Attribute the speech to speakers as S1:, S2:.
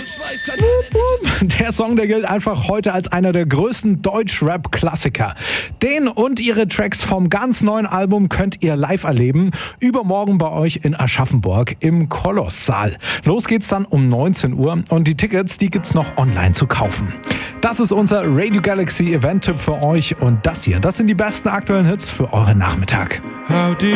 S1: Der Song, der gilt einfach heute als einer der größten Deutsch-Rap-Klassiker. Den und ihre Tracks vom ganz neuen Album könnt ihr live erleben. Übermorgen bei euch in Aschaffenburg im Kolosssaal. Los geht's dann um 19 Uhr und die Tickets, die gibt's noch online zu kaufen. Das ist unser Radio Galaxy Event-Tipp für euch und das sind die besten aktuellen Hits für euren Nachmittag.